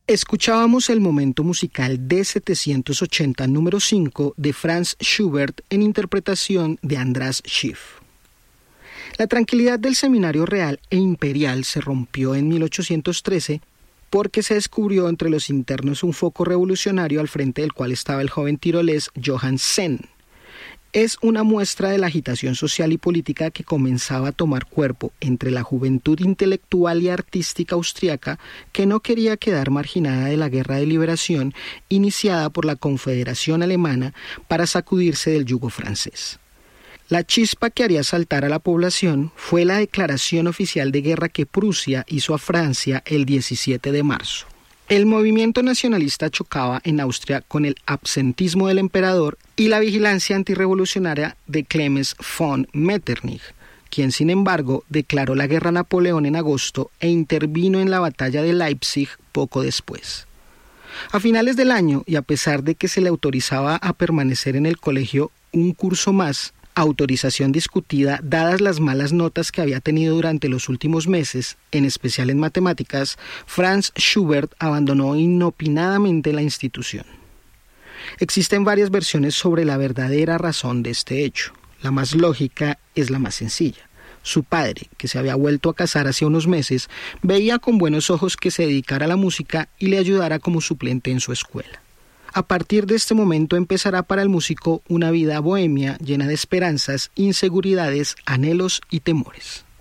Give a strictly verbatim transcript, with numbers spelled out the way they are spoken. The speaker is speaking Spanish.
Escuchábamos el momento musical D setecientos ochenta número cinco de Franz Schubert en interpretación de András Schiff. La tranquilidad del seminario real e imperial se rompió en mil ochocientos trece porque se descubrió entre los internos un foco revolucionario al frente del cual estaba el joven tirolés Johann Senn. Es una muestra de la agitación social y política que comenzaba a tomar cuerpo entre la juventud intelectual y artística austriaca que no quería quedar marginada de la guerra de liberación iniciada por la Confederación Alemana para sacudirse del yugo francés. La chispa que haría saltar a la población fue la declaración oficial de guerra que Prusia hizo a Francia el diecisiete de marzo. El movimiento nacionalista chocaba en Austria con el absentismo del emperador y la vigilancia antirrevolucionaria de Clemens von Metternich, quien sin embargo declaró la guerra a Napoleón en agosto e intervino en la batalla de Leipzig poco después. A finales del año, y a pesar de que se le autorizaba a permanecer en el colegio un curso más, autorización discutida dadas las malas notas que había tenido durante los últimos meses, en especial en matemáticas, Franz Schubert abandonó inopinadamente la institución. Existen varias versiones sobre la verdadera razón de este hecho. La más lógica es la más sencilla. Su padre, que se había vuelto a casar hace unos meses, veía con buenos ojos que se dedicara a la música y le ayudara como suplente en su escuela. A partir de este momento empezará para el músico una vida bohemia llena de esperanzas, inseguridades, anhelos y temores.